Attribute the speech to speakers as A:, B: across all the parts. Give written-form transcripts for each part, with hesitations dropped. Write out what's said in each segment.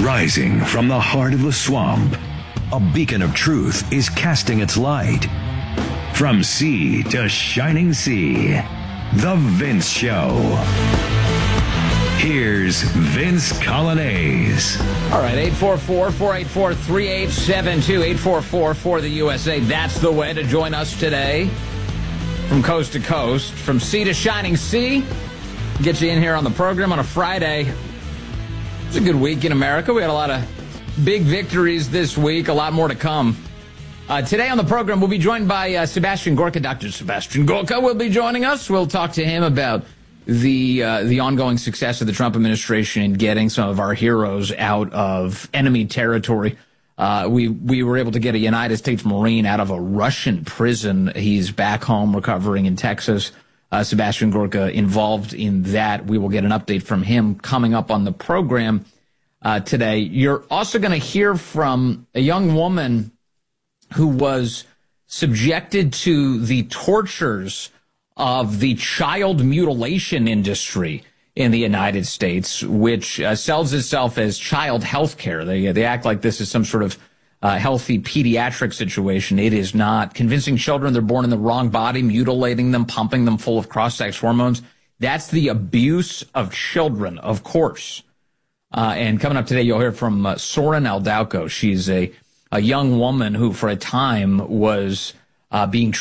A: Rising from the heart of the swamp, a beacon of truth is casting its light. From sea to shining sea, The Vince Show. Here's Vince Coglianese.
B: All right, 844-484-3872, 844 for the USA. That's the way to join us today. From coast to coast, from sea to shining sea. Get you in here on the program on a Friday. It's a good week in America. We had a lot of big victories this week, a lot more to come. Today on the program, we'll be joined by Sebastian Gorka. Dr. Sebastian Gorka will be joining us. We'll talk to him about the ongoing success of the Trump administration in getting some of our heroes out of enemy territory. We were able to get a United States Marine out of a Russian prison. He's back home recovering in Texas. Sebastian Gorka involved in that. We will get an update from him coming up on the program today. You're also going to hear from a young woman who was subjected to the tortures of the child mutilation industry in the United States, which sells itself as child health care. They act like this is some sort of healthy pediatric situation. It is not. Convincing children they're born in the wrong body, mutilating them, pumping them full of cross-sex hormones. That's the abuse of children, of course. And coming up today, you'll hear from Soren Aldauco. She's a young woman who, for a time, was being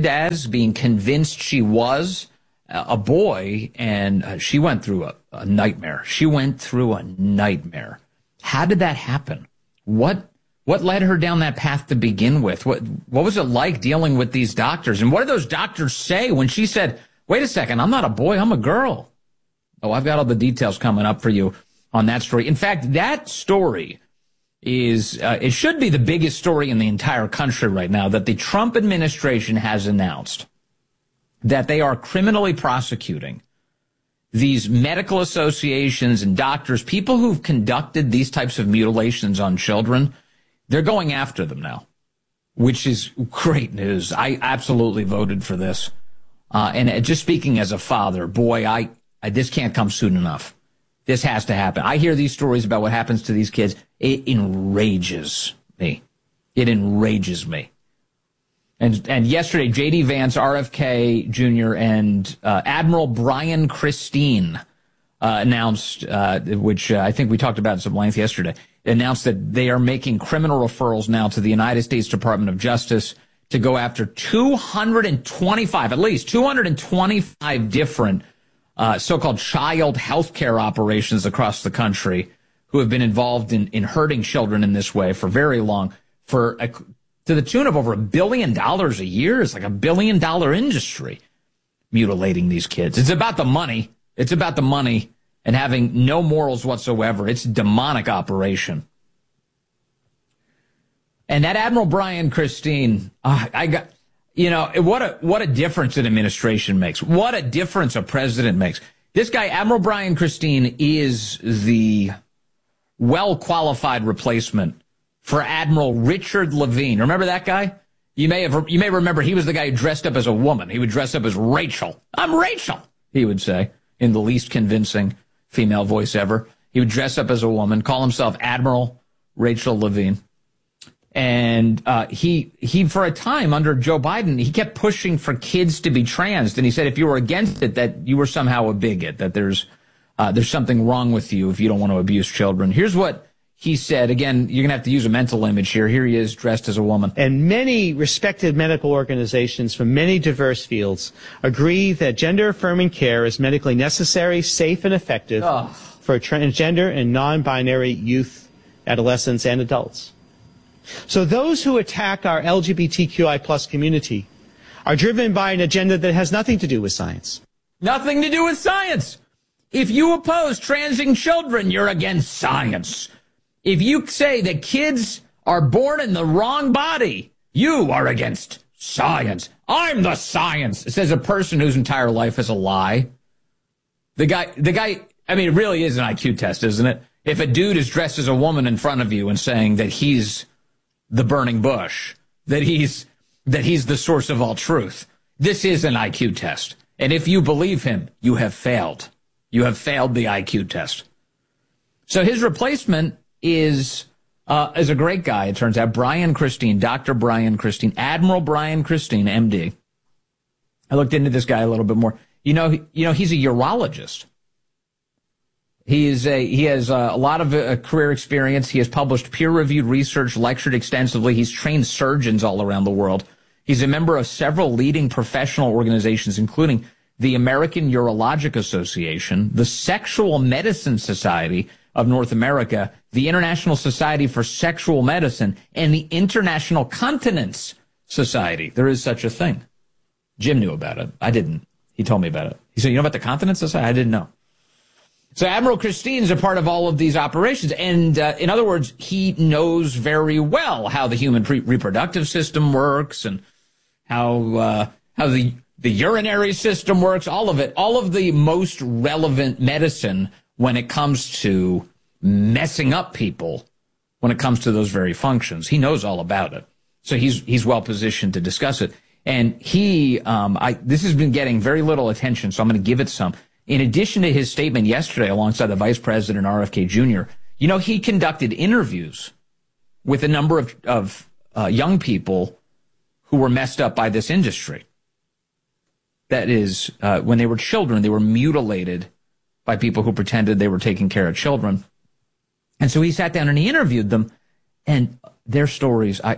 B: convinced she was a boy, and she went through a nightmare. She went through a nightmare. How did that happen? What led her down that path to begin with? What was it like dealing with these doctors? And what did those doctors say when she said, wait a second, I'm not a boy, I'm a girl? Oh, I've got all the details coming up for you on that story. In fact, that story is, it should be the biggest story in the entire country right now, that the Trump administration has announced that they are criminally prosecuting these medical associations and doctors, people who've conducted these types of mutilations on children. They're going after them now, which is great news. I absolutely voted for this. And just speaking as a father, boy, this can't come soon enough. This has to happen. I hear these stories about what happens to these kids. It enrages me. It enrages me. And yesterday, J.D. Vance, RFK Jr., and Admiral Brian Christine announced, which I think we talked about in some length yesterday, announced that they are making criminal referrals now to the United States Department of Justice to go after 225 different so-called child health care operations across the country who have been involved in hurting children in this way for very long, to the tune of over $1 billion a year. It's like $1 billion industry mutilating these kids. It's about the money. It's about the money and having no morals whatsoever. It's a demonic operation. And that Admiral Brian Christine, what a difference an administration makes. What a difference a president makes. This guy, Admiral Brian Christine, is the well-qualified replacement for Admiral Richard Levine. Remember that guy? You may remember he was the guy who dressed up as a woman. He would dress up as Rachel. I'm Rachel, he would say, in the least convincing female voice ever. He would dress up as a woman, call himself Admiral Rachel Levine. And he for a time under Joe Biden, he kept pushing for kids to be trans. And he said if you were against it, that you were somehow a bigot, that there's something wrong with you if you don't want to abuse children. Here's what he said. Again, you're going to have to use a mental image here. Here he is dressed as a woman.
C: And many respected medical organizations from many diverse fields agree that gender-affirming care is medically necessary, safe, and effective for transgender and non-binary youth, adolescents, and adults. So those who attack our LGBTQI plus community are driven by an agenda that has nothing to do with science.
B: Nothing to do with science. If you oppose transing children, you're against science. If you say that kids are born in the wrong body, you are against science. I'm the science, says a person whose entire life is a lie. The guy, I mean, it really is an IQ test, isn't it? If a dude is dressed as a woman in front of you and saying that he's the burning bush, that he's the source of all truth, this is an IQ test. And if you believe him, you have failed. You have failed the IQ test. So his replacement is a great guy, it turns out. Brian Christine, Dr. Brian Christine, Admiral Brian Christine, MD. I looked into this guy a little bit more. You know, he's a urologist. He has a lot of career experience. He has published peer-reviewed research, lectured extensively. He's trained surgeons all around the world. He's a member of several leading professional organizations, including the American Urologic Association, the Sexual Medicine Society of North America, the International Society for Sexual Medicine, and the International Continence Society. There is such a thing. Jim knew about it. I didn't. He told me about it. He said, you know about the Continence Society? I didn't know. So Admiral Christine is a part of all of these operations. And in other words, he knows very well how the human reproductive system works and how the urinary system works, all of it, all of the most relevant medicine when it comes to messing up people, when it comes to those very functions. He knows all about it. So he's well positioned to discuss it. And this has been getting very little attention, so I'm going to give it some. In addition to his statement yesterday alongside the Vice President RFK Jr., you know, he conducted interviews with a number of young people who were messed up by this industry. That is, when they were children, they were mutilated by people who pretended they were taking care of children. And so he sat down and he interviewed them, and their stories, I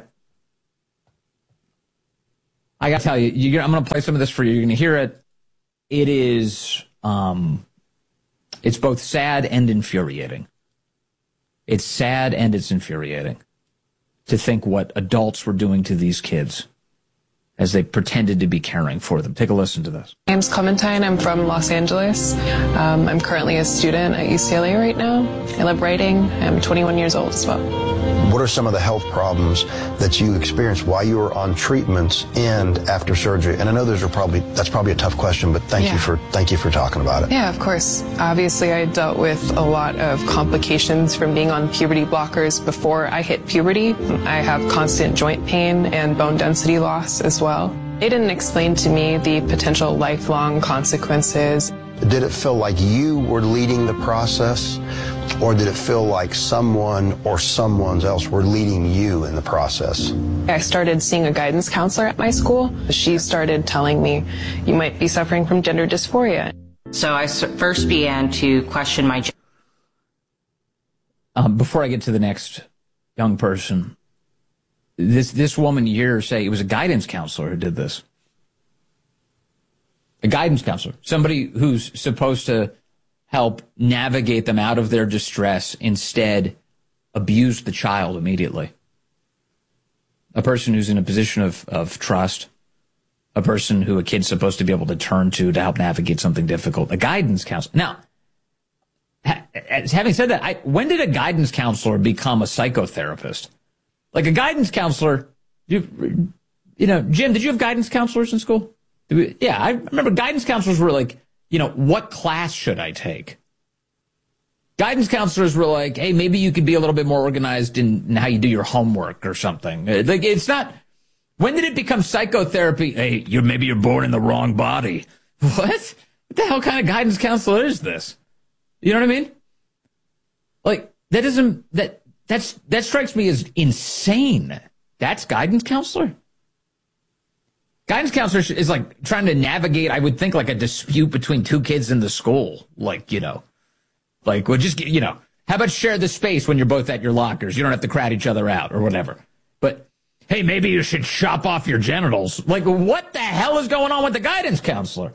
B: got to tell you, I'm going to play some of this for you. You're going to hear it. It is, it's both sad and infuriating. It's sad and it's infuriating to think what adults were doing to these kids as they pretended to be caring for them. Take a listen to this.
D: My name's Clementine. I'm from Los Angeles. I'm currently a student at UCLA right now. I love writing. I'm 21 years old as well.
E: What are some of the health problems that you experienced while you were on treatments and after surgery? And I know that's probably a tough question, but thank you for talking about it.
D: Yeah, of course. Obviously, I dealt with a lot of complications from being on puberty blockers before I hit puberty. I have constant joint pain and bone density loss as well. They didn't explain to me the potential lifelong consequences.
E: Did it feel like you were leading the process, or did it feel like someone or someone else were leading you in the process?
D: I started seeing a guidance counselor at my school. She started telling me, you might be suffering from gender dysphoria.
F: So I first began to question my gender.
B: Before I get to the next young person, this woman you hear say it was a guidance counselor who did this. A guidance counselor, somebody who's supposed to help navigate them out of their distress, instead abused the child immediately. A person who's in a position of trust, a person who a kid's supposed to be able to turn to help navigate something difficult, a guidance counselor. Now, having said that, when did a guidance counselor become a psychotherapist? Like a guidance counselor, you know, Jim, did you have guidance counselors in school? Yeah, I remember guidance counselors were like, you know, what class should I take? Guidance counselors were like, hey, maybe you could be a little bit more organized in how you do your homework or something. Like, it's not, when did it become psychotherapy? Hey, maybe you're born in the wrong body. What the hell kind of guidance counselor is this? You know what I mean? Like, that strikes me as insane. That's guidance counselor? Guidance counselor is like trying to navigate, I would think, like a dispute between two kids in the school. Like, you know, like, well, just, you know, how about share the space when you're both at your lockers? You don't have to crowd each other out or whatever. But, hey, maybe you should chop off your genitals. Like, what the hell is going on with the guidance counselor?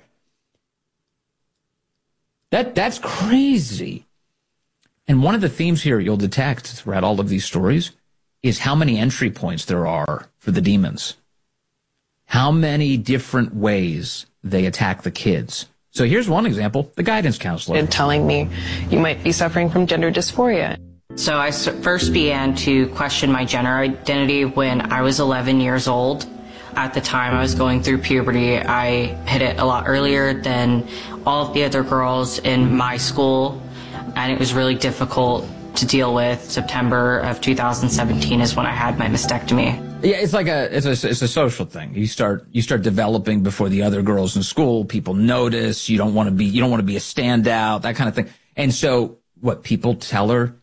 B: That's crazy. And one of the themes here you'll detect throughout all of these stories is how many entry points there are for the demons. How many different ways they attack the kids. So here's one example, the guidance counselor.
D: And telling me, you might be suffering from gender dysphoria.
F: So I first began to question my gender identity when I was 11 years old. At the time I was going through puberty, I hit it a lot earlier than all of the other girls in my school, and it was really difficult to deal with. September of 2017 is when I had my mastectomy.
B: Yeah, it's like it's a social thing. You start developing before the other girls in school. People notice. You don't want to be a standout, that kind of thing. And so what people tell her,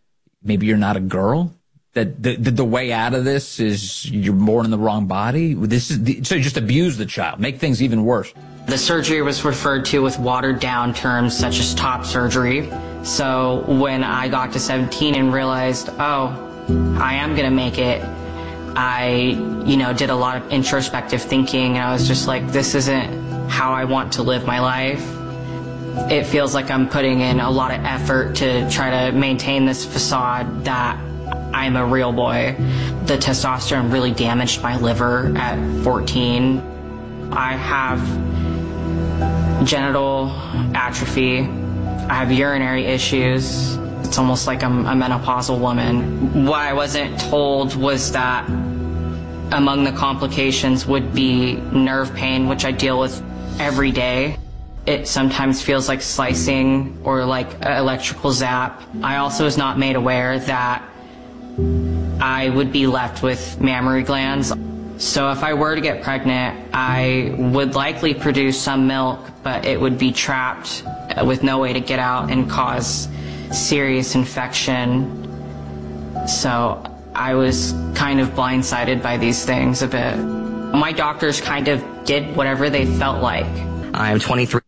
B: maybe you're not a girl. That the way out of this is you're born in the wrong body. So you just abuse the child, make things even worse.
F: The surgery was referred to with watered down terms such as top surgery. So when I got to 17 and realized, oh, I am going to make it, I, did a lot of introspective thinking. And I was just like, this isn't how I want to live my life. It feels like I'm putting in a lot of effort to try to maintain this facade that I'm a real boy. The testosterone really damaged my liver at 14. I have genital atrophy. I have urinary issues. It's almost like I'm a menopausal woman. What I wasn't told was that among the complications would be nerve pain, which I deal with every day. It sometimes feels like slicing or like an electrical zap. I also was not made aware that I would be left with mammary glands. So if I were to get pregnant, I would likely produce some milk, but it would be trapped with no way to get out and cause serious infection. So I was kind of blindsided by these things a bit. My doctors kind of did whatever they felt like. I'm 23.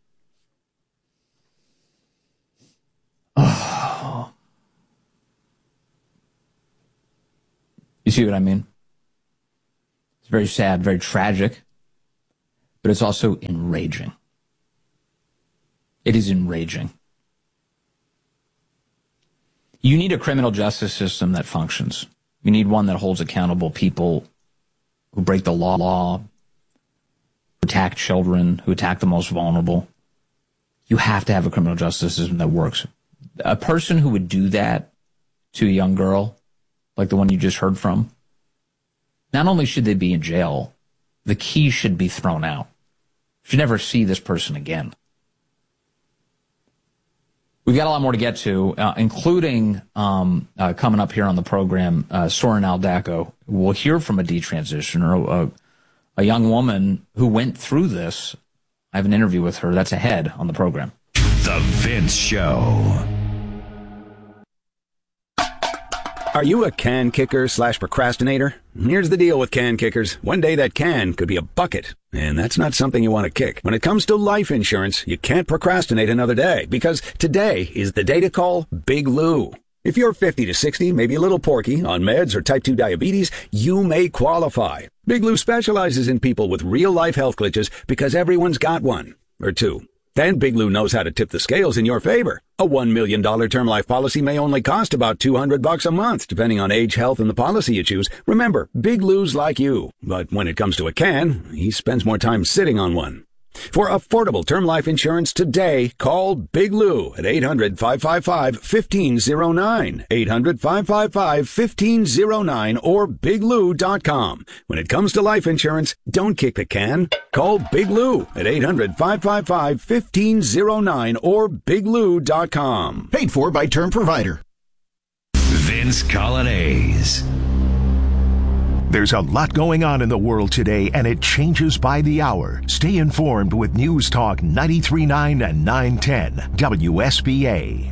B: You see what I mean? It's very sad, very tragic, but it's also enraging. It is enraging. You need a criminal justice system that functions. You need one that holds accountable people who break the law, who attack children, who attack the most vulnerable. You have to have a criminal justice system that works. A person who would do that to a young girl, like the one you just heard from, not only should they be in jail, the key should be thrown out. You should never see this person again. We've got a lot more to get to, including coming up here on the program, Soren Aldaco. We'll hear from a detransitioner, a young woman who went through this. I have an interview with her. That's ahead on the program.
A: The Vince Show.
G: Are you a can kicker / procrastinator? Here's the deal with can kickers. One day that can could be a bucket, and that's not something you want to kick. When it comes to life insurance, you can't procrastinate another day, because today is the day to call Big Lou. If you're 50 to 60, maybe a little porky, on meds or type 2 diabetes, you may qualify. Big Lou specializes in people with real-life health glitches because everyone's got one, or two. Then Big Lou knows how to tip the scales in your favor. A $1 million term life policy may only cost about $200 a month, depending on age, health, and the policy you choose. Remember, Big Lou's like you. But when it comes to a can, he spends more time sitting on one. For affordable term life insurance today, call Big Lou at 800-555-1509, 800-555-1509, or biglou.com. When it comes to life insurance, don't kick the can. Call Big Lou at 800-555-1509 or biglou.com.
H: Paid for by Term Provider.
A: Vince Colonnese.
H: There's a lot going on in the world today, and it changes by the hour. Stay informed with News Talk 93.9 and 910 WSBA.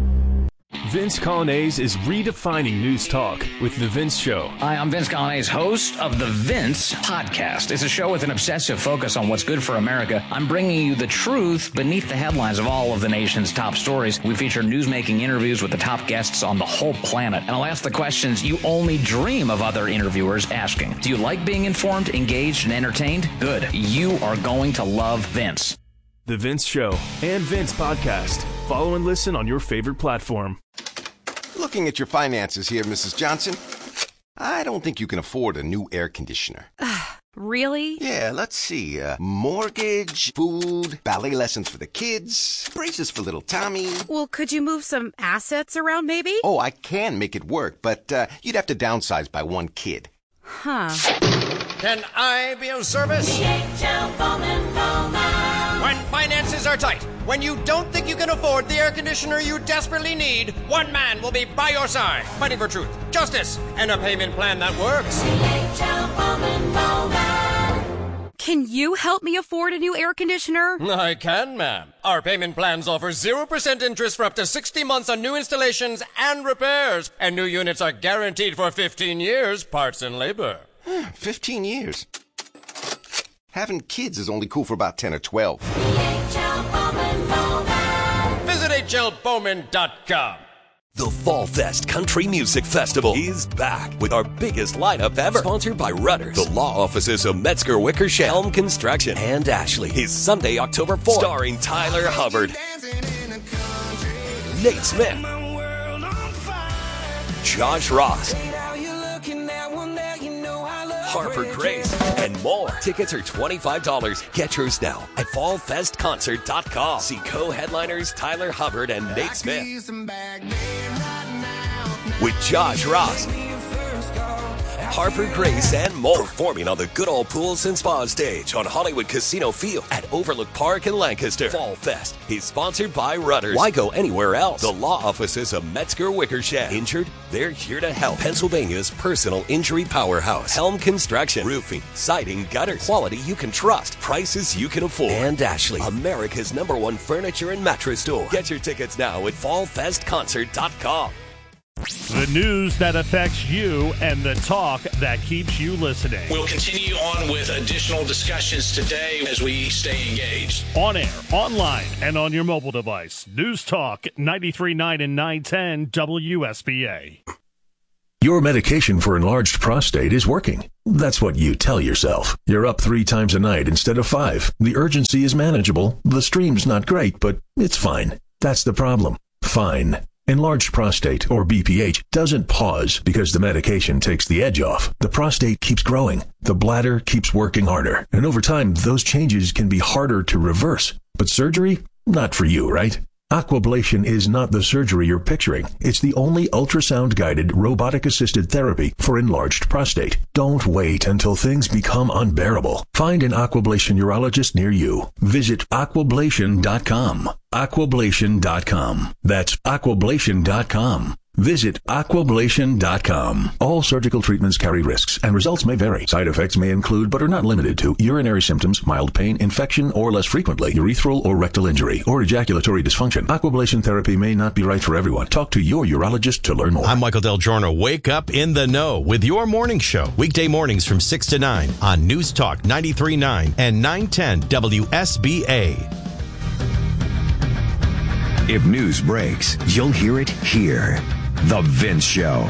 I: Vince Colonnese is redefining news talk with The Vince Show.
B: Hi, I'm Vince Colonnese, host of The Vince Podcast. It's a show with an obsessive focus on what's good for America. I'm bringing you the truth beneath the headlines of all of the nation's top stories. We feature newsmaking interviews with the top guests on the whole planet. And I'll ask the questions you only dream of other interviewers asking. Do you like being informed, engaged, and entertained? Good. You are going to love Vince.
I: The Vince Show and Vince Podcast. Follow and listen on your favorite platform.
J: Looking at your finances here, Mrs. Johnson. I don't think you can afford a new air conditioner.
K: Really?
J: Yeah, let's see. Mortgage, food, ballet lessons for the kids, braces for little Tommy.
K: Well, could you move some assets around, maybe?
J: Oh, I can make it work, but you'd have to downsize by one kid.
K: Huh.
L: Can I be of service?
M: DHL Bowman Bowman.
L: When finances are tight, when you don't think you can afford the air conditioner you desperately need, one man will be by your side, fighting for truth, justice, and a payment plan that works.
M: DHL Bowman Bowman.
K: Can you help me afford a new air conditioner?
L: I can, ma'am. Our payment plans offer 0% interest for up to 60 months on new installations and repairs. And new units are guaranteed for 15 years, parts and labor.
J: 15 years? Having kids is only cool for about 10 or 12.
L: Visit HLBowman.com.
N: The Fall Fest Country Music Festival is back with our biggest lineup ever. Sponsored by Rudders, the law offices of Metzger Wickersham, Helm Construction, and Ashley. Is Sunday, October 4th. Starring Tyler Hubbard, Nate Smith, Josh Ross, Harper Grace, and more. Tickets are $25. Get yours now at fallfestconcert.com. See co-headliners Tyler Hubbard and Nate Smith. With Josh Ross, Harper Grace, and more. Performing on the Good Old Pools and Spa stage on Hollywood Casino Field at Overlook Park in Lancaster. Fall Fest is sponsored by Rudders. Why go anywhere else? The law offices of Metzger Wickersham. Injured? They're here to help. Pennsylvania's personal injury powerhouse. Helm Construction. Roofing, siding, gutters. Quality you can trust. Prices you can afford. And Ashley, America's #1 furniture and mattress store. Get your tickets now at fallfestconcert.com.
O: The news that affects you and the talk that keeps you listening.
P: We'll continue on with additional discussions today as we stay engaged.
O: On air, online, and on your mobile device. News Talk 93.9 and 910 WSBA.
H: Your medication for enlarged prostate is working. That's what you tell yourself. You're up 3 times a night instead of 5. The urgency is manageable. The stream's not great, but it's fine. That's the problem. Fine. Enlarged prostate, or BPH, doesn't pause because the medication takes the edge off. The prostate keeps growing. The bladder keeps working harder. And over time, those changes can be harder to reverse. But surgery? Not for you, right? Aquablation is not the surgery you're picturing. It's the only ultrasound-guided, robotic-assisted therapy for enlarged prostate. Don't wait until things become unbearable. Find an Aquablation urologist near you. Visit aquablation.com. Aquablation.com. That's aquablation.com. Visit aquablation.com. All surgical treatments carry risks, and results may vary. Side effects may include, but are not limited to, urinary symptoms, mild pain, infection, or less frequently, urethral or rectal injury, or ejaculatory dysfunction. Aquablation therapy may not be right for everyone. Talk to your urologist to learn more.
Q: I'm Michael Del Giorno. Wake up in the know with your morning show. Weekday mornings from 6 to 9 on News Talk 93.9 and 910 WSBA.
A: If news breaks, you'll hear it here. The Vince Show.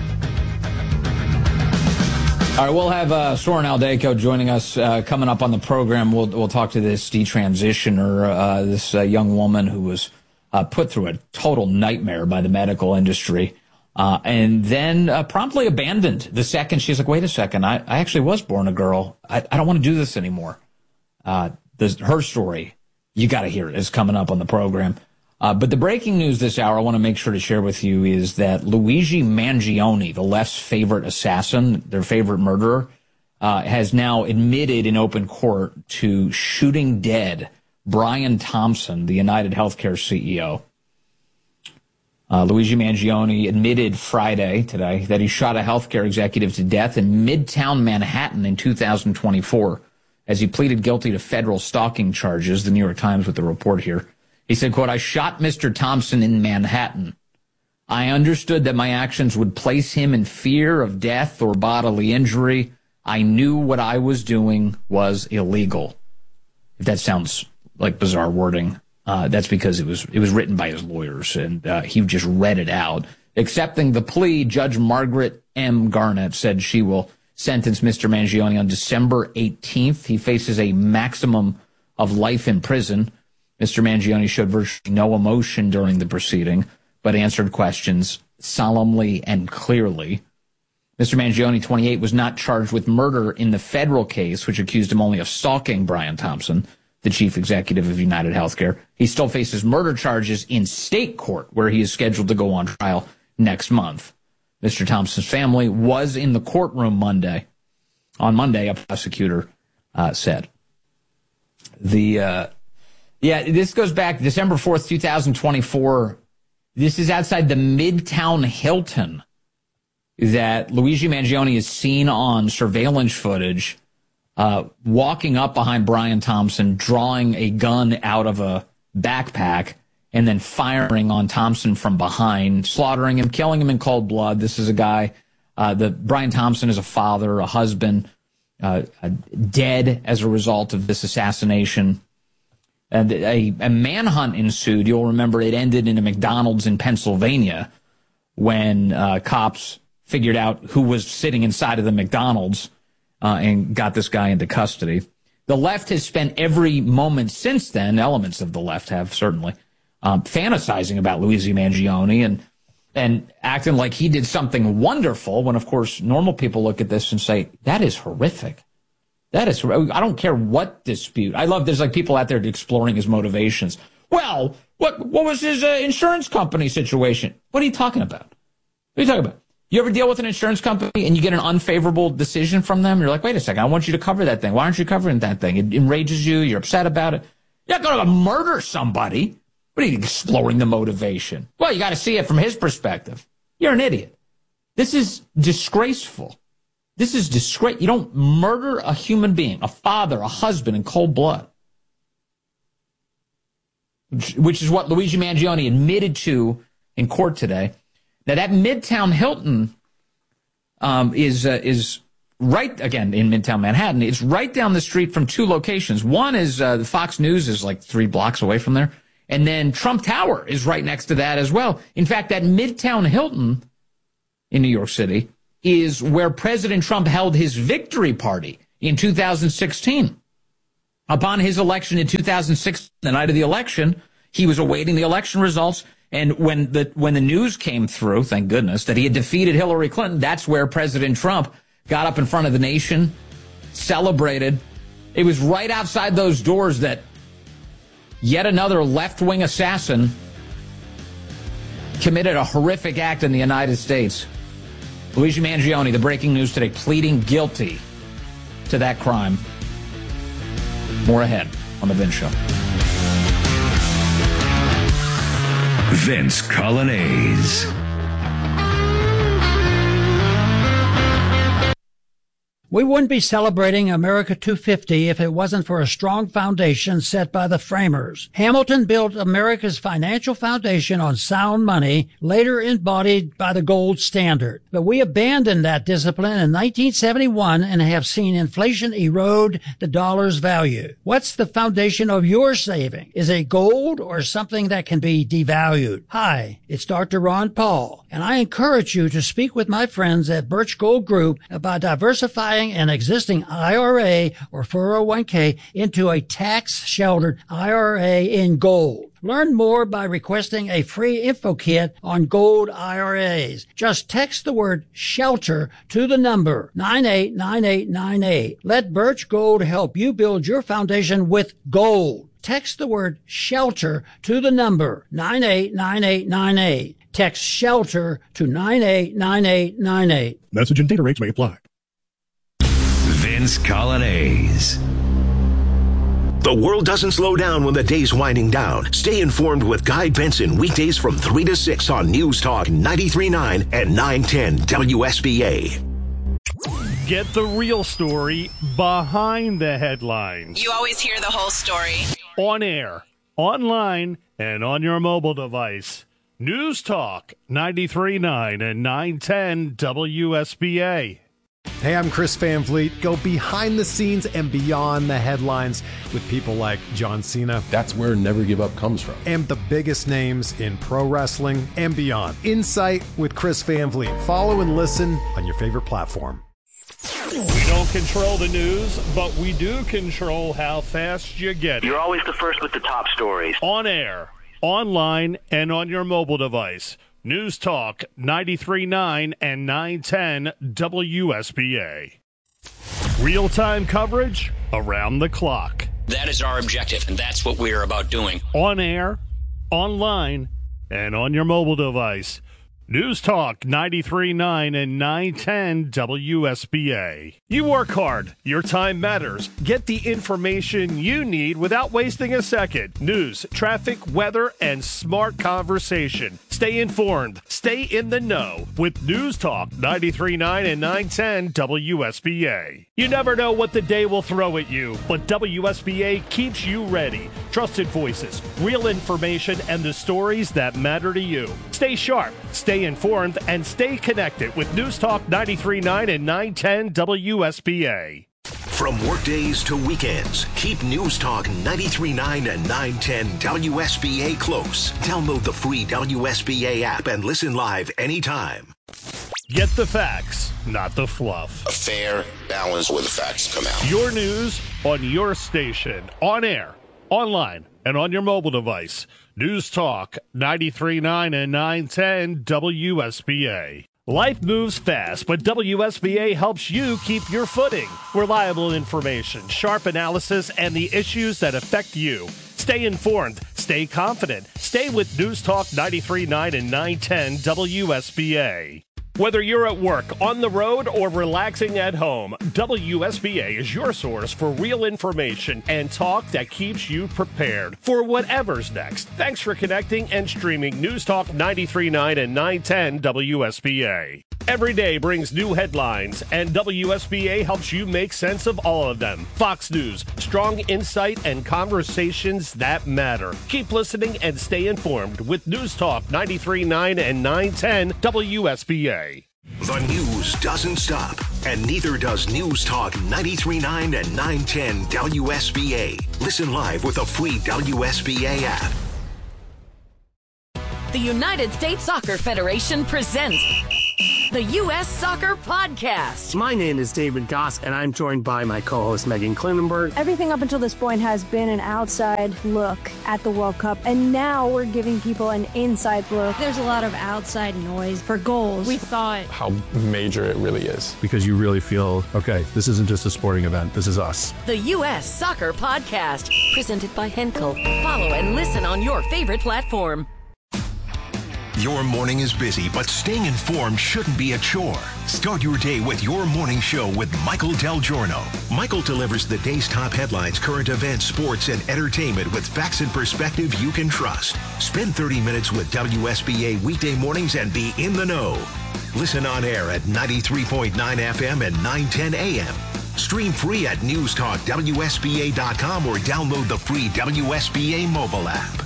B: All right, we'll have Soren Aldeco joining us coming up on the program. We'll talk to this detransitioner, this young woman who was put through a total nightmare by the medical industry, and then promptly abandoned the second she's like, wait a second, I actually was born a girl. I don't want to do this anymore. Her story, you got to hear it, is coming up on the program. But the breaking news this hour I want to make sure to share with you is that Luigi Mangione, the left's favorite assassin, their favorite murderer, has now admitted in open court to shooting dead Brian Thompson, the United Healthcare CEO. Luigi Mangione admitted Friday, today, that he shot a healthcare executive to death in Midtown Manhattan in 2024 as he pleaded guilty to federal stalking charges, the New York Times with the report here. He said, quote, "I shot Mr. Thompson in Manhattan. I understood that my actions would place him in fear of death or bodily injury. I knew what I was doing was illegal." If that sounds like bizarre wording, that's because it was written by his lawyers, and he just read it out. Accepting the plea, Judge Margaret M. Garnett said she will sentence Mr. Mangione on December 18th. He faces a maximum of life in prison. Mr. Mangione showed virtually no emotion during the proceeding, but answered questions solemnly and clearly. Mr. Mangione, 28, was not charged with murder in the federal case, which accused him only of stalking Brian Thompson, the chief executive of United Healthcare. He still faces murder charges in state court, where he is scheduled to go on trial next month. Mr. Thompson's family was in the courtroom Monday. On Monday, a prosecutor said. This goes back December 4th, 2024. This is outside the Midtown Hilton that Luigi Mangione is seen on surveillance footage walking up behind Brian Thompson, drawing a gun out of a backpack, and then firing on Thompson from behind, slaughtering him, killing him in cold blood. This is a guy, Brian Thompson is a father, a husband, dead as a result of this assassination. And a manhunt ensued. You'll remember it ended in a McDonald's in Pennsylvania when cops figured out who was sitting inside of the McDonald's and got this guy into custody. The left has spent every moment since then, elements of the left have certainly, fantasizing about Luigi Mangione and acting like he did something wonderful when, of course, normal people look at this and say, that is horrific. That is, I don't care what dispute. I love, there's like people out there exploring his motivations. Well, what was his insurance company situation? What are you talking about? What are you talking about? You ever deal with an insurance company and you get an unfavorable decision from them? You're like, wait a second, I want you to cover that thing. Why aren't you covering that thing? It enrages you. You're upset about it. You're not going to murder somebody. What are you exploring the motivation? Well, you got to see it from his perspective. You're an idiot. This is disgraceful. This is disgrace. You don't murder a human being, a father, a husband in cold blood, which is what Luigi Mangione admitted to in court today. Now, that Midtown Hilton is right, again, in Midtown Manhattan. It's right down the street from two locations. One is the Fox News is like 3 blocks away from there. And then Trump Tower is right next to that as well. In fact, that Midtown Hilton in New York City is where President Trump held his victory party in 2016. Upon his election in 2006, the night of the election, he was awaiting the election results. And when the news came through, thank goodness, that he had defeated Hillary Clinton, that's where President Trump got up in front of the nation, celebrated. It was right outside those doors that yet another left-wing assassin committed a horrific act in the United States. Luigi Mangione, the breaking news today, pleading guilty to that crime. More ahead on The Vince Show.
A: Vince Colonnese.
R: We wouldn't be celebrating America 250 if it wasn't for a strong foundation set by the framers. Hamilton built America's financial foundation on sound money, later embodied by the gold standard. But we abandoned that discipline in 1971 and have seen inflation erode the dollar's value. What's the foundation of your saving? Is it gold or something that can be devalued? Hi, it's Dr. Ron Paul, and I encourage you to speak with my friends at Birch Gold Group about diversifying an existing IRA or 401k into a tax-sheltered IRA in gold. Learn more by requesting a free info kit on gold IRAs. Just text the word SHELTER to the number 989898. Let Birch Gold help you build your foundation with gold. Text the word SHELTER to the number 989898. Text SHELTER to 989898.
O: Message and data rates may apply.
A: Vince Colonnese.
S: The world doesn't slow down when the day's winding down. Stay informed with Guy Benson weekdays from 3 to 6 on News Talk 93.9 and 910 WSBA.
O: Get the real story behind the headlines.
T: You always hear the whole story.
O: On air, online, and on your mobile device. News Talk 93.9 and 910 WSBA.
U: Hey, I'm Chris Van Vliet. Go behind the scenes and beyond the headlines with people like John Cena.
V: That's where Never Give Up comes from.
U: And the biggest names in pro wrestling and beyond. Insight with Chris Van Vliet. Follow and listen on your favorite platform.
O: We don't control the news, but we do control how fast you get it.
W: You're always the first with the top stories.
O: On air, online, and on your mobile device. News Talk 93.9 and 910 WSBA. Real-time coverage around the clock.
P: That is our objective, and that's what we're about doing.
O: On air, online, and on your mobile device. News Talk 93.9 and 910 WSBA. You work hard. Your time matters. Get the information you need without wasting a second. News, traffic, weather, and smart conversation. Stay informed. Stay in the know with News Talk 93.9 and 910 WSBA. You never know what the day will throw at you, but WSBA keeps you ready. Trusted voices, real information, and the stories that matter to you. Stay sharp, stay informed, and stay connected with News Talk 93.9 and 910 WSBA.
S: From workdays to weekends, keep News Talk 93.9 and 910 WSBA close. Download the free WSBA app and listen live anytime.
O: Get the facts, not the fluff.
C: A fair balance where the facts come out.
O: Your news on your station, on air, online, and on your mobile device. News Talk 93.9 and 910 WSBA. Life moves fast, but WSBA helps you keep your footing. Reliable information, sharp analysis, and the issues that affect you. Stay informed, stay confident, stay with News Talk 93.9 and 910 WSBA. Whether you're at work, on the road, or relaxing at home, WSBA is your source for real information and talk that keeps you prepared for whatever's next. Thanks for connecting and streaming News Talk 93.9 and 910 WSBA. Every day brings new headlines, and WSBA helps you make sense of all of them. Fox News, strong insight and conversations that matter. Keep listening and stay informed with News Talk 93.9 and 910 WSBA.
S: The news doesn't stop, and neither does News Talk 93.9 and 910 WSBA. Listen live with a free WSBA app.
E: The United States Soccer Federation presents the U.S. Soccer Podcast.
T: My name is David Goss, and I'm joined by my co-host Megan Klinenberg.
X: Everything up until this point has been an outside look at the World Cup, and now we're giving people an inside look.
Y: There's a lot of outside noise for goals. We thought
Z: how major it really is.
V: Because you really feel, okay, this isn't just a sporting event, this is us.
E: The U.S. Soccer Podcast, presented by Henkel. Follow and listen on your favorite platform.
S: Your morning is busy, but staying informed shouldn't be a chore. Start your day with Your Morning Show with Michael Del Giorno. Michael delivers the day's top headlines, current events, sports, and entertainment with facts and perspective you can trust. Spend 30 minutes with WSBA weekday mornings and be in the know. Listen on air at 93.9 FM and 910 AM. Stream free at newstalkwsba.com or download the free WSBA mobile app.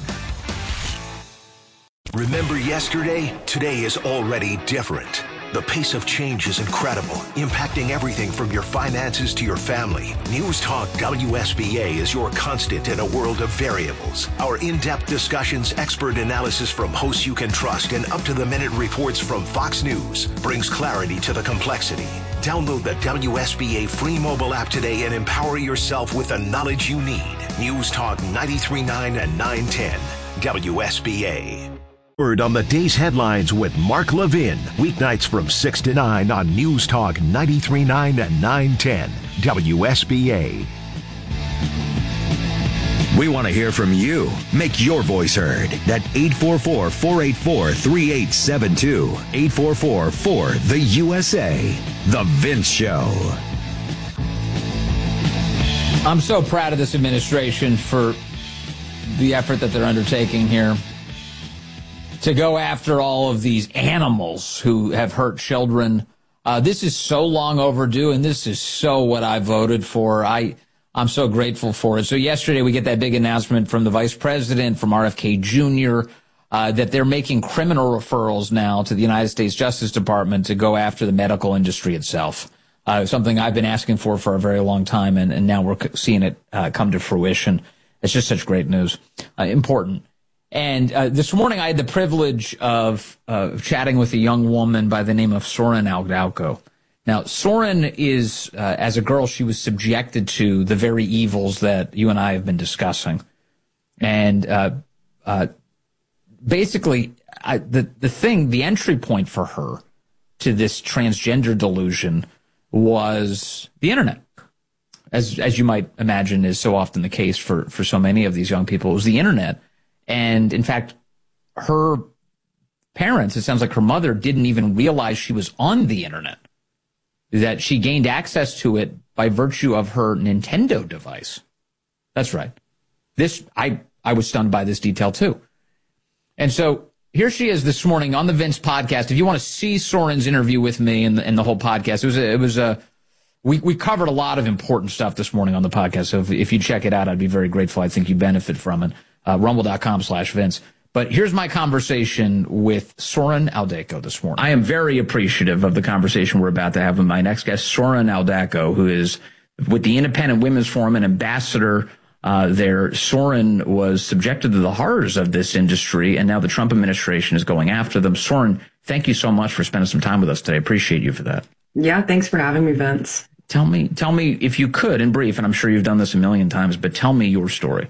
S: Remember yesterday? Today is already different. The pace of change is incredible, impacting everything from your finances to your family. News Talk WSBA is your constant in a world of variables. Our in-depth discussions, expert analysis from hosts you can trust, and up-to-the-minute reports from Fox News brings clarity to the complexity. Download the WSBA free mobile app today and empower yourself with the knowledge you need. News Talk 93.9 and 910 WSBA. Word on the day's headlines with Mark Levin. Weeknights from 6 to 9 on News Talk 93.9 and 910 WSBA.
A: We want to hear from you. Make your voice heard. At 844-484-3872. 844-4-THE-USA. The Vince Show.
B: I'm so proud of this administration for the effort that they're undertaking here to go after all of these animals who have hurt children. This is so long overdue, and this is so what I voted for. I'm so grateful for it. So yesterday we get that big announcement from the vice president, from RFK Jr., that they're making criminal referrals now to the United States Justice Department to go after the medical industry itself. Something I've been asking for a very long time, and now we're seeing it come to fruition. It's just such great news. Important. And this morning I had the privilege of chatting with a young woman by the name of Soren Aldauco. Now, Soren is, as a girl, she was subjected to the very evils that you and I have been discussing. And basically, the entry point for her to this transgender delusion was the internet. As you might imagine is so often the case for so many of these young people, it was the internet. And in fact, her parents, it sounds like her mother didn't even realize she was on the internet, that she gained access to it by virtue of her Nintendo device. That's right. I was stunned by this detail too. And so here she is this morning on the Vince podcast. If you want to see Soren's interview with me and the whole podcast, we covered a lot of important stuff this morning on the podcast. So if you check it out, I'd be very grateful. I think you benefit from it. Rumble.com/Vince. But here's my conversation with Soren Aldako this morning. I am very appreciative of the conversation we're about to have with my next guest, Soren Aldako, who is with the Independent Women's Forum, an ambassador there. Soren was subjected to the horrors of this industry, and now the Trump administration is going after them. Soren, thank you so much for spending some time with us today. I appreciate you for that.
D: Yeah, thanks for having me, Vince.
B: Tell me if you could, in brief, and I'm sure you've done this a million times, but tell me your story.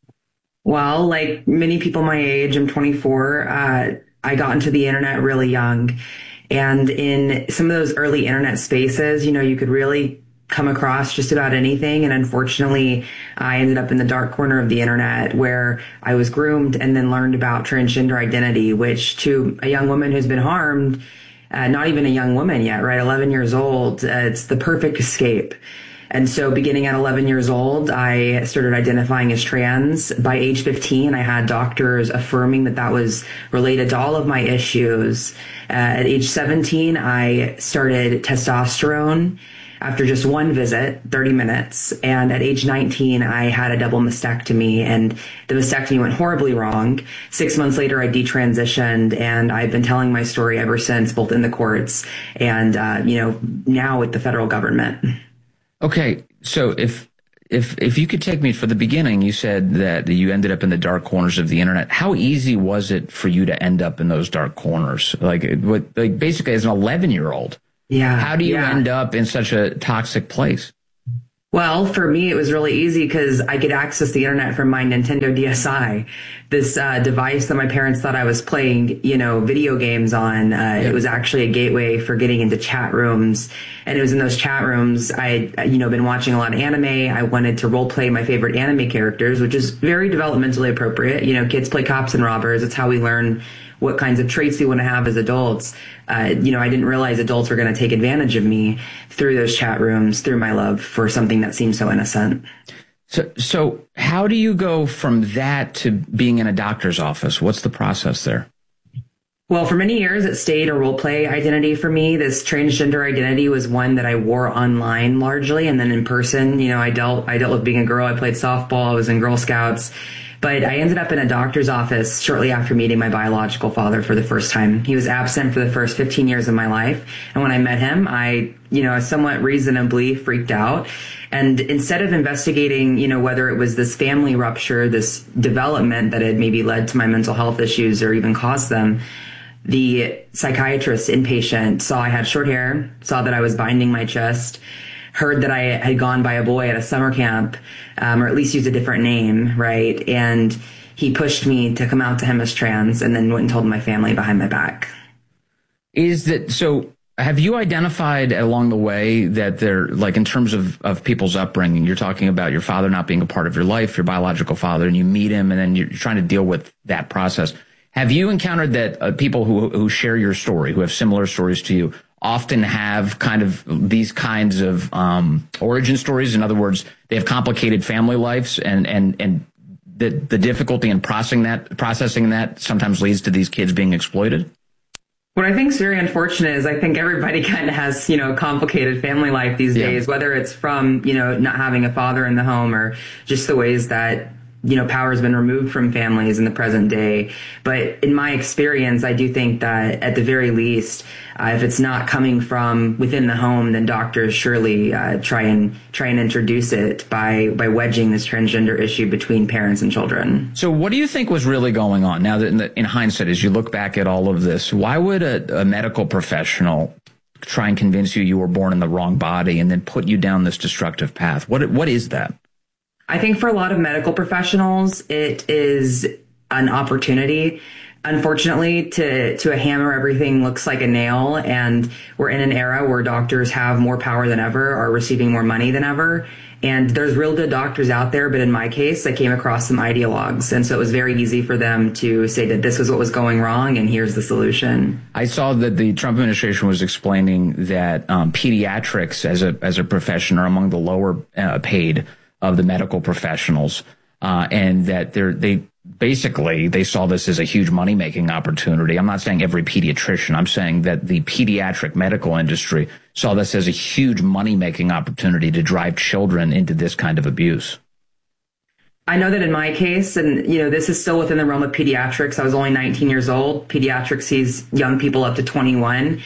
D: Well, like many people my age, I'm 24. I got into the internet really young. And in some of those early internet spaces, you could really come across just about anything. And unfortunately, I ended up in the dark corner of the internet where I was groomed and then learned about transgender identity, which to a young woman who's been harmed, not even a young woman yet, right? 11 years old, it's the perfect escape. And so beginning at 11 years old, I started identifying as trans. By age 15, I had doctors affirming that was related to all of my issues. At age 17, I started testosterone after just one visit, 30 minutes. And at age 19, I had a double mastectomy, and the mastectomy went horribly wrong. 6 months later, I detransitioned, and I've been telling my story ever since, both in the courts and, now with the federal government.
B: Okay, so if you could take me for the beginning, you said that you ended up in the dark corners of the internet. How easy was it for you to end up in those dark corners? Like basically as an 11-year-old.
D: Yeah.
B: How do you end up in such a toxic place?
D: Well, for me, it was really easy because I could access the internet from my Nintendo DSi, this device that my parents thought I was playing, video games on. It was actually a gateway for getting into chat rooms. And it was in those chat rooms I'd, been watching a lot of anime. I wanted to role play my favorite anime characters, which is very developmentally appropriate. Kids play cops and robbers. It's how we learn what kinds of traits we want to have as adults. I didn't realize adults were going to take advantage of me through those chat rooms, through my love for something that seemed so innocent.
B: So how do you go from that to being in a doctor's office? What's the process there?
D: Well, for many years, it stayed a role play identity for me. This transgender identity was one that I wore online largely. And then in person, I dealt with being a girl. I played softball. I was in Girl Scouts. But I ended up in a doctor's office shortly after meeting my biological father for the first time. He was absent for the first 15 years of my life. And when I met him, I somewhat reasonably freaked out. And instead of investigating, whether it was this family rupture, this development that had maybe led to my mental health issues or even caused them, the psychiatrist inpatient saw I had short hair, saw that I was binding my chest, heard that I had gone by a boy at a summer camp, or at least used a different name, right? And he pushed me to come out to him as trans, and then went and told my family behind my back.
B: So have you identified along the way that they're, like, in terms of people's upbringing, you're talking about your father not being a part of your life, your biological father, and you meet him, and then you're trying to deal with that process. Have you encountered that people who share your story, who have similar stories to you, often have kind of these kinds of origin stories? In other words, they have complicated family lives, and the difficulty in processing that sometimes leads to these kids being exploited?
D: What I think is very unfortunate is I think everybody kind of has, a complicated family life these days, whether it's from, not having a father in the home or just the ways that power has been removed from families in the present day. But in my experience, I do think that at the very least, if it's not coming from within the home, then doctors surely try and introduce it by wedging this transgender issue between parents and children.
B: So what do you think was really going on? Now that in hindsight, as you look back at all of this, why would a medical professional try and convince you were born in the wrong body and then put you down this destructive path? What is that?
D: I think for a lot of medical professionals, it is an opportunity. unfortunately, to a hammer, everything looks like a nail, and we're in an era where doctors have more power than ever, are receiving more money than ever. And there's real good doctors out there, but in my case, I came across some ideologues. And so it was very easy for them to say that this was what was going wrong, and here's the solution.
B: I saw that the Trump administration was explaining that pediatrics as a profession are among the lower paid of the medical professionals, and that they saw this as a huge money-making opportunity. I'm not saying every pediatrician. I'm saying that the pediatric medical industry saw this as a huge money-making opportunity to drive children into this kind of abuse.
D: I know that in my case, and this is still within the realm of pediatrics. I was only 19 years old. Pediatrics sees young people up to 21.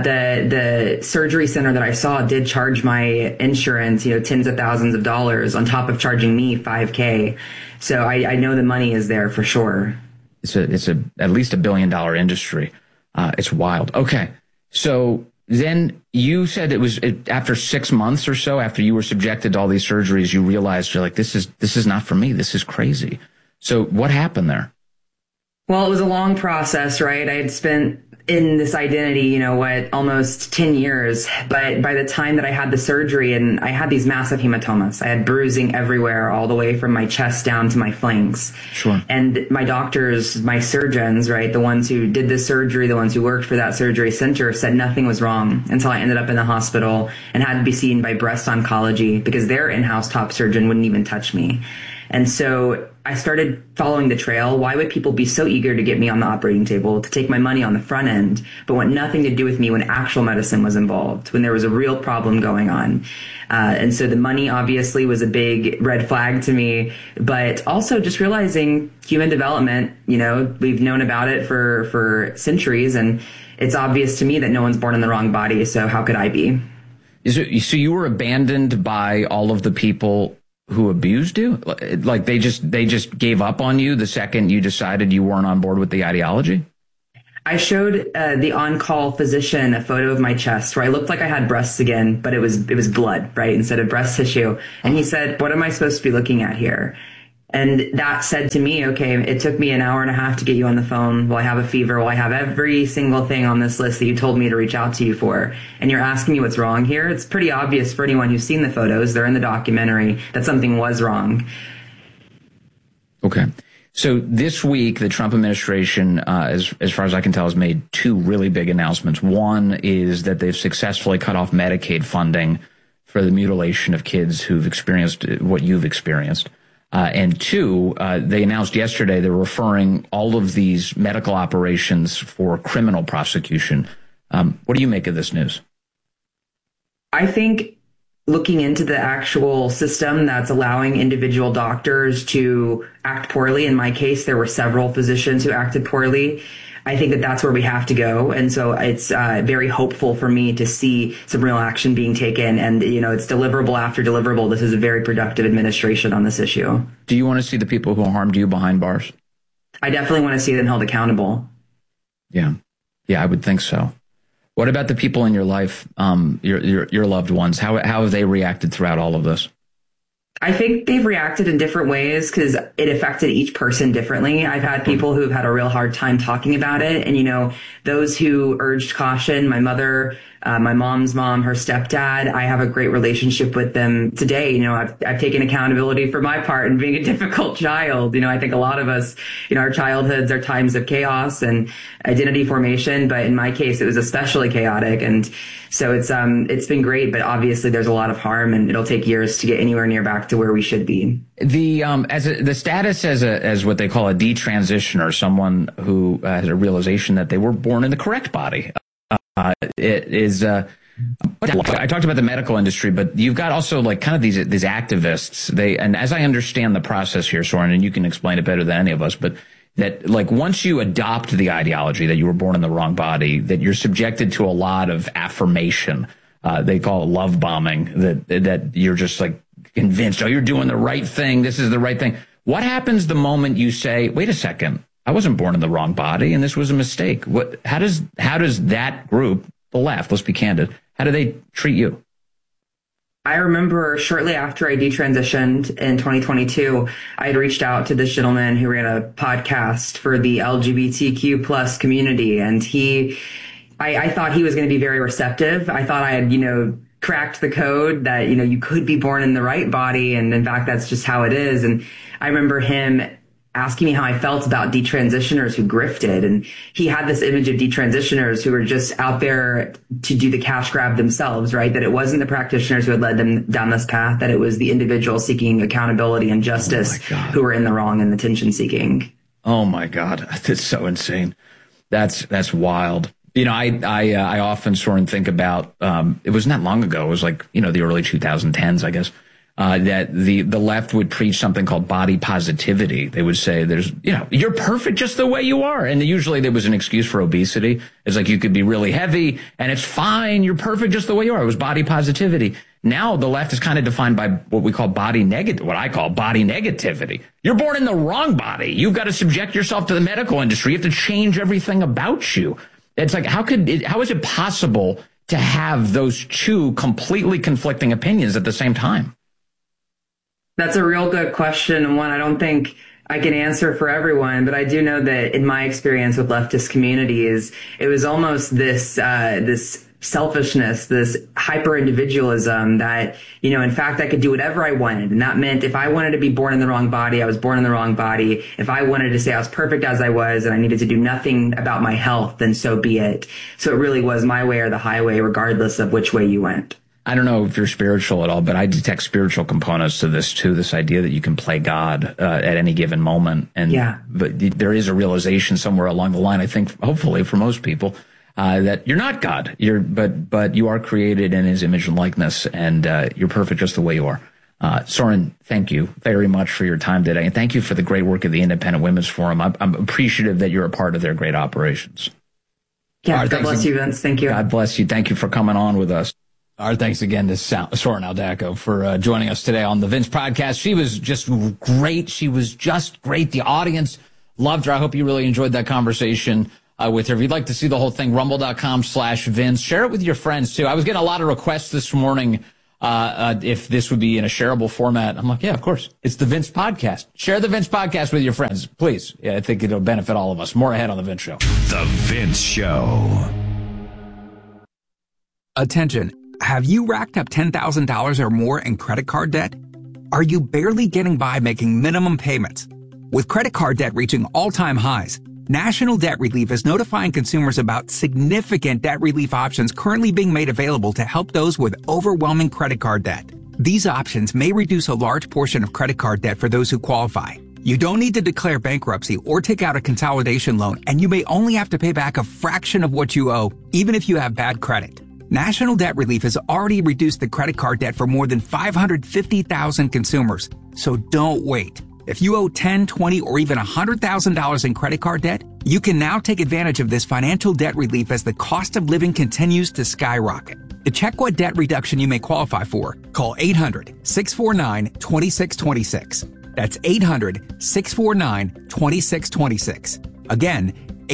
D: The surgery center that I saw did charge my insurance, tens of thousands of dollars on top of charging me $5,000. So I know the money is there for sure.
B: It's at least $1 billion industry. It's wild. Okay, so then you said it was after 6 months or so after you were subjected to all these surgeries, you realized you're like, this is not for me. This is crazy. So what happened there?
D: Well, it was a long process, right? I had spent in this identity, almost 10 years. But by the time that I had the surgery, and I had these massive hematomas, I had bruising everywhere, all the way from my chest down to my flanks.
B: Sure.
D: And my doctors, my surgeons, right, the ones who did the surgery, the ones who worked for that surgery center, said nothing was wrong until I ended up in the hospital and had to be seen by breast oncology because their in-house top surgeon wouldn't even touch me. And so I started following the trail. Why would people be so eager to get me on the operating table, to take my money on the front end, but want nothing to do with me when actual medicine was involved, when there was a real problem going on? And so the money obviously was a big red flag to me, but also just realizing human development, we've known about it for centuries, and it's obvious to me that no one's born in the wrong body, so how could I be?
B: So you were abandoned by all of the people who abused you? Like they just gave up on you the second you decided you weren't on board with the ideology?
D: I showed the on-call physician a photo of my chest where I looked like I had breasts again, but it was blood, right, instead of breast tissue. And he said, "What am I supposed to be looking at here?" And that said to me, okay, it took me an hour and a half to get you on the phone. Well, I have a fever. Well, I have every single thing on this list that you told me to reach out to you for. And you're asking me what's wrong here? It's pretty obvious for anyone who's seen the photos, they're in the documentary, that something was wrong.
B: Okay. So this week, the Trump administration, as far as I can tell, has made two really big announcements. One is that they've successfully cut off Medicaid funding for the mutilation of kids who've experienced what you've experienced. And two, they announced yesterday they're referring all of these medical operations for criminal prosecution. What do you make of this news?
D: I think looking into the actual system that's allowing individual doctors to act poorly, in my case, there were several physicians who acted poorly. I think that that's where we have to go. And so it's very hopeful for me to see some real action being taken. And, it's deliverable after deliverable. This is a very productive administration on this issue.
B: Do you want to see the people who harmed you behind bars?
D: I definitely want to see them held accountable.
B: Yeah, I would think so. What about the people in your life, your loved ones? How have they reacted throughout all of this?
D: I think they've reacted in different ways because it affected each person differently. I've had people who have had a real hard time talking about it. And, those who urged caution, my mother, my mom's mom, her stepdad, I have a great relationship with them today. I've taken accountability for my part in being a difficult child. I think a lot of us, our childhoods are times of chaos and identity formation. But in my case, it was especially chaotic. And so it's been great. But obviously, there's a lot of harm, and it'll take years to get anywhere near back to where we should be.
B: The status as what they call a detransitioner, someone who has a realization that they were born in the correct body. It is. I talked about the medical industry, but you've got also kind of these activists. And as I understand the process here, Soren, and you can explain it better than any of us, but that once you adopt the ideology that you were born in the wrong body, that you're subjected to a lot of affirmation. They call it love bombing. That you're just convinced, you're doing the right thing. This is the right thing. What happens the moment you say, wait a second, I wasn't born in the wrong body, and this was a mistake? How does that group, the left, let's be candid, how do they treat you?
D: I remember shortly after I detransitioned in 2022, I had reached out to this gentleman who ran a podcast for the LGBTQ plus community. And I thought he was going to be very receptive. I thought I had, cracked the code that, you could be born in the right body. And in fact, that's just how it is. And I remember him asking me how I felt about detransitioners who grifted. And he had this image of detransitioners who were just out there to do the cash grab themselves, right? That it wasn't the practitioners who had led them down this path, that it was the individual seeking accountability and justice who were in the wrong and attention seeking.
B: Oh my God. That's so insane. That's wild. I often sort of think about, it wasn't that long ago. It was like, the early 2010s, I guess. That the left would preach something called body positivity. They would say you're perfect just the way you are. And usually there was an excuse for obesity. It's like you could be really heavy and it's fine. You're perfect just the way you are. It was body positivity. Now the left is kind of defined by what I call body negativity. You're born in the wrong body. You've got to subject yourself to the medical industry. You have to change everything about you. It's like, how is it possible to have those two completely conflicting opinions at the same time?
D: That's a real good question, and one I don't think I can answer for everyone, but I do know that in my experience with leftist communities, it was almost this selfishness, this hyper individualism that, in fact, I could do whatever I wanted. And that meant if I wanted to be born in the wrong body, I was born in the wrong body. If I wanted to say I was perfect as I was and I needed to do nothing about my health, then so be it. So it really was my way or the highway, regardless of which way you went.
B: I don't know if you're spiritual at all, but I detect spiritual components to this too. This idea that you can play God at any given moment, but there is a realization somewhere along the line. I think, hopefully, for most people, that you're not God. But you are created in His image and likeness, and you're perfect just the way you are. Soren, thank you very much for your time today, and thank you for the great work of the Independent Women's Forum. I'm appreciative that you're a part of their great operations.
D: Yeah, God bless you, Vince. Thank you.
B: God bless you. Thank you for coming on with us. Our thanks again to Soren Aldacko for joining us today on the Vince Podcast. She was just great. The audience loved her. I hope you really enjoyed that conversation with her. If you'd like to see the whole thing, rumble.com/Vince. Share it with your friends, too. I was getting a lot of requests this morning if this would be in a shareable format. I'm like, yeah, of course. It's the Vince Podcast. Share the Vince Podcast with your friends, please. Yeah, I think it'll benefit all of us. More ahead on The Vince Show.
A: The Vince Show.
F: Attention. Have you racked up $10,000 or more in credit card debt? Are you barely getting by making minimum payments? With credit card debt reaching all-time highs, National Debt Relief is notifying consumers about significant debt relief options currently being made available to help those with overwhelming credit card debt. These options may reduce a large portion of credit card debt for those who qualify. You don't need to declare bankruptcy or take out a consolidation loan, and you may only have to pay back a fraction of what you owe, even if you have bad credit. National Debt Relief has already reduced the credit card debt for more than 550,000 consumers. So don't wait. If you owe $10,000, $20,000, or even $100,000 in credit card debt, you can now take advantage of this financial debt relief as the cost of living continues to skyrocket. To check what debt reduction you may qualify for, call 800-649-2626. That's 800-649-2626. Again,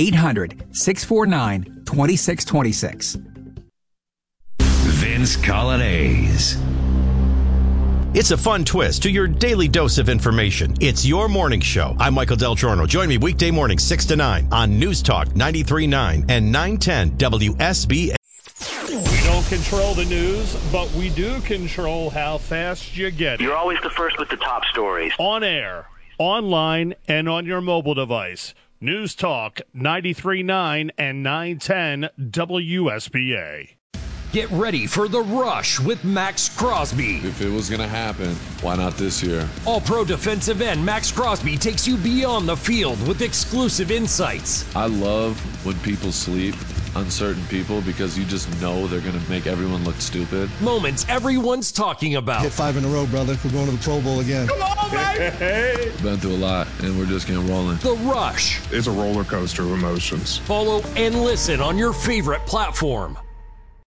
F: 800-649-2626.
A: Vince Colonnese.
Q: It's a fun twist to your daily dose of information. It's your morning show. I'm Michael Del Giorno. Join me weekday morning 6 to 9 on News Talk 93.9 and 910 WSBA.
O: We don't control the news, but we do control how fast you get it.
W: You're always the first with the top stories.
O: On air, online, and on your mobile device. News Talk 93.9 and 910 WSBA.
G: Get ready for The Rush with Max Crosby.
I: If it was going to happen, why not this year?
G: All-pro defensive end Max Crosby takes you beyond the field with exclusive insights.
I: I love when people sleep, uncertain people, because you just know they're going to make everyone look stupid.
G: Moments everyone's talking about.
J: Hit 5 in a row, brother. We're going to the Pro Bowl again.
G: Come on, baby!
I: Been through a lot, and we're just getting rolling.
G: The Rush.
K: It's a roller coaster of emotions.
G: Follow and listen on your favorite platform.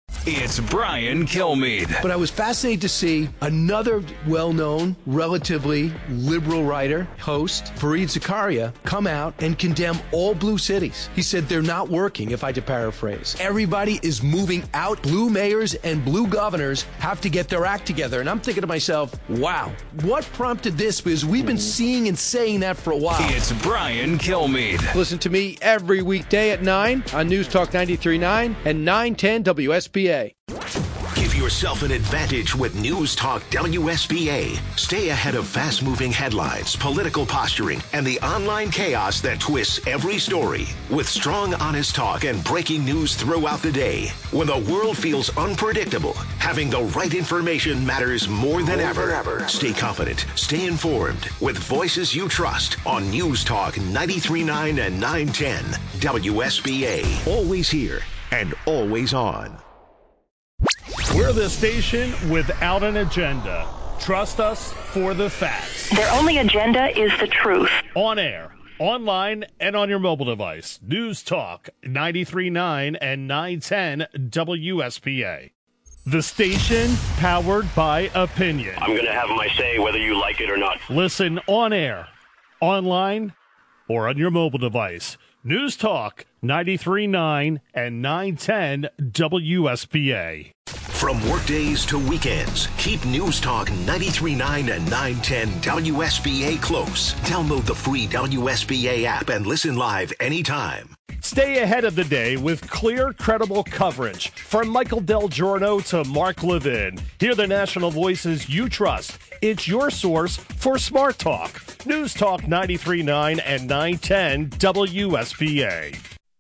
A: It's Brian Kilmeade.
H: But I was fascinated to see another well-known, relatively liberal writer, host, Fareed Zakaria, come out and condemn all blue cities. He said they're not working, if I had to paraphrase. Everybody is moving out. Blue mayors and blue governors have to get their act together. And I'm thinking to myself, wow, what prompted this? Because we've been seeing and saying that for a while.
A: It's Brian Kilmeade.
K: Listen to me every weekday at 9 on News Talk 93.9 and 910 WSBA.
S: Give yourself an advantage with News Talk WSBA. Stay ahead of fast-moving headlines, political posturing, and the online chaos that twists every story. With strong, honest talk and breaking news throughout the day. When the world feels unpredictable, having the right information matters more than ever. Stay confident, stay informed, with voices you trust on News Talk 93.9 and 910 WSBA. Always here and always on.
O: We're the station without an agenda. Trust us for the facts.
L: Their only agenda is the truth.
O: On air, online, and on your mobile device. News Talk 93.9 and 910 WSPA. The station powered by opinion.
W: I'm going to have my say whether you like it or not.
O: Listen on air, online, or on your mobile device. News Talk 93.9 and 910 WSPA.
S: From workdays to weekends, keep News Talk 93.9 and 910 WSBA close. Download the free WSBA app and listen live anytime.
O: Stay ahead of the day with clear, credible coverage. From Michael Del Giorno to Mark Levin. Hear the national voices you trust. It's your source for Smart Talk. News Talk 93.9 and 910 WSBA.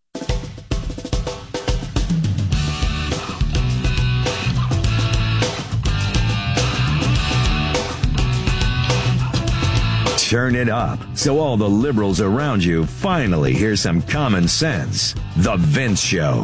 A: Turn it up so all the liberals around you finally hear some common sense. The Vince Show.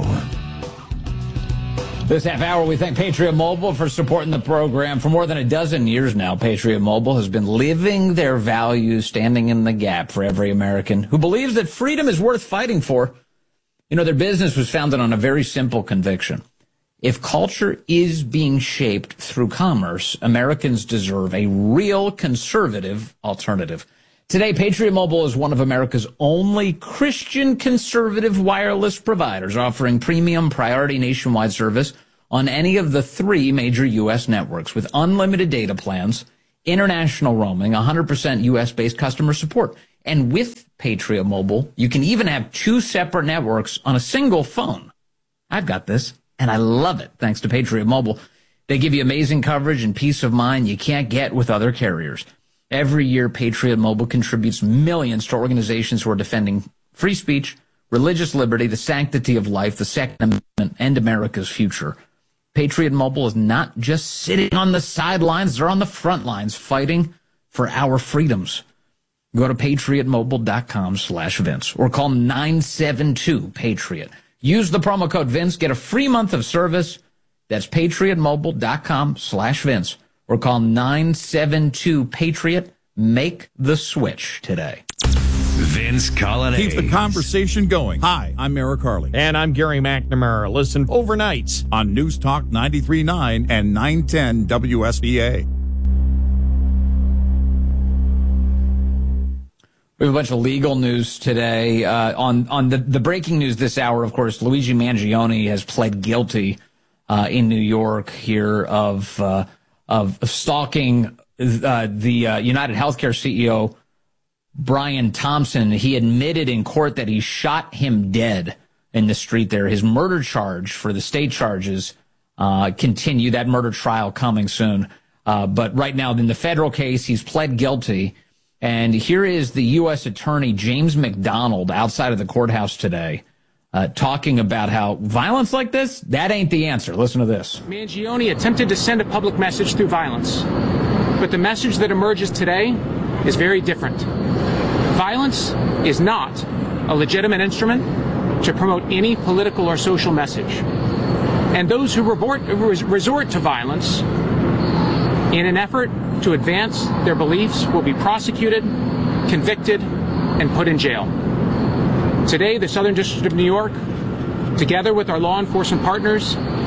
B: This half hour, we thank Patriot Mobile for supporting the program. For more than a dozen years now, Patriot Mobile has been living their values, standing in the gap for every American who believes that freedom is worth fighting for. You know, their business was founded on a very simple conviction. If culture is being shaped through commerce, Americans deserve a real conservative alternative. Today, Patriot Mobile is one of America's only Christian conservative wireless providers, offering premium priority nationwide service on any of the 3 major U.S. networks with unlimited data plans, international roaming, 100% U.S.-based customer support. And with Patriot Mobile, you can even have 2 separate networks on a single phone. I've got this. And I love it, thanks to Patriot Mobile. They give you amazing coverage and peace of mind you can't get with other carriers. Every year, Patriot Mobile contributes millions to organizations who are defending free speech, religious liberty, the sanctity of life, the Second Amendment, and America's future. Patriot Mobile is not just sitting on the sidelines, they're on the front lines fighting for our freedoms. Go to patriotmobile.com/Vince or call 972-PATRIOT. Use the promo code Vince, get a free month of service. That's patriotmobile.com/Vince or call 972-PATRIOT. Make the switch today.
A: Vince Colonnade.
M: Keep the conversation going. Hi, I'm Eric Harley.
N: And I'm Gary McNamara. Listen overnights
M: on News Talk 93.9 and 910 WSBA.
B: We have a bunch of legal news today. On the breaking news this hour, of course, Luigi Mangione has pled guilty in New York here of stalking the United Healthcare CEO, Brian Thompson. He admitted in court that he shot him dead in the street there. His murder charge for the state charges continue. That murder trial coming soon. But right now, in the federal case, he's pled guilty. And here is the U.S. Attorney James McDonald outside of the courthouse today talking about how violence like this, that ain't the answer. Listen to this.
R: Mangione attempted to send a public message through violence. But the message that emerges today is very different. Violence is not a legitimate instrument to promote any political or social message. And those who resort to violence in an effort to advance their beliefs will be prosecuted, convicted, and put in jail. Today, the Southern District of New York, together with our law enforcement partners,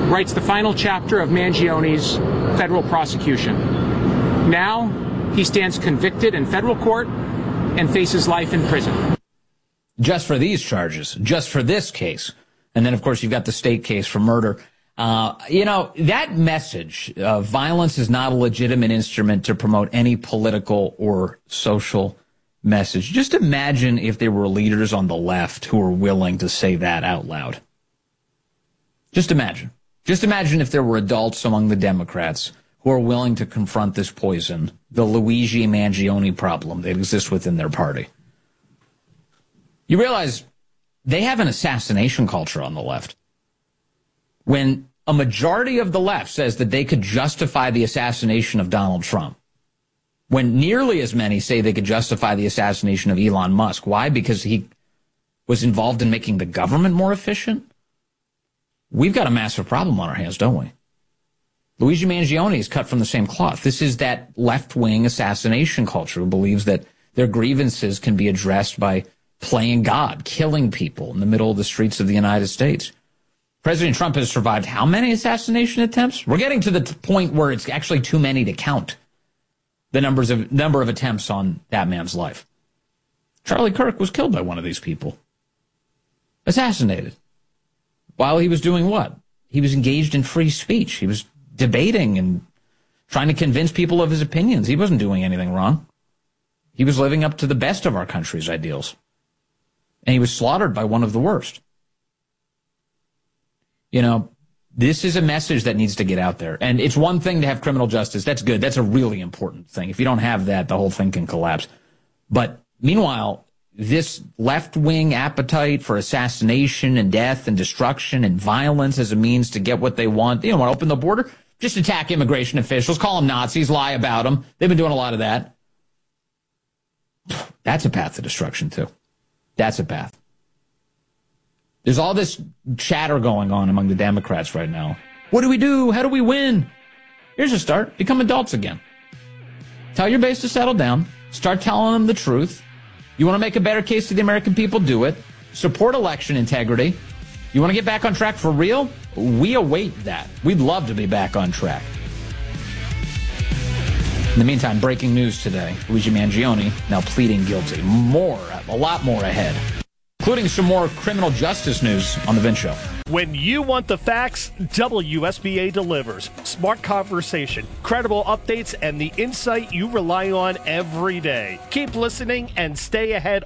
R: writes the final chapter of Mangione's federal prosecution. Now, he stands convicted in federal court and faces life in prison.
B: Just for these charges, just for this case. And then, of course, you've got the state case for murder. That message, violence is not a legitimate instrument to promote any political or social message. Just imagine if there were leaders on the left who were willing to say that out loud. Just imagine. Just imagine if there were adults among the Democrats who are willing to confront this poison, the Luigi Mangione problem that exists within their party. You realize they have an assassination culture on the left. When a majority of the left says that they could justify the assassination of Donald Trump, when nearly as many say they could justify the assassination of Elon Musk. Why? Because he was involved in making the government more efficient? We've got a massive problem on our hands, don't we? Luigi Mangione is cut from the same cloth. This is that left-wing assassination culture who believes that their grievances can be addressed by playing God, killing people in the middle of the streets of the United States. President Trump has survived how many assassination attempts? We're getting to the point where it's actually too many to count the number of attempts on that man's life. Charlie Kirk was killed by one of these people. Assassinated. While he was doing what? He was engaged in free speech. He was debating and trying to convince people of his opinions. He wasn't doing anything wrong. He was living up to the best of our country's ideals. And he was slaughtered by one of the worst. You know, this is a message that needs to get out there. And it's one thing to have criminal justice. That's good. That's a really important thing. If you don't have that, the whole thing can collapse. But meanwhile, this left-wing appetite for assassination and death and destruction and violence as a means to get what they want. You know, want to open the border? Just attack immigration officials, call them Nazis, lie about them. They've been doing a lot of that. That's a path to destruction, too. That's a path. There's all this chatter going on among the Democrats right now. What do we do? How do we win? Here's a start. Become adults again. Tell your base to settle down. Start telling them the truth. You want to make a better case to the American people? Do it. Support election integrity. You want to get back on track for real? We await that. We'd love to be back on track. In the meantime, breaking news today. Luigi Mangione now pleading guilty. A lot more ahead. Including some more criminal justice news on The Vince Show.
O: When you want the facts, WSBA delivers. Smart conversation, credible updates, and the insight you rely on every day. Keep listening and stay ahead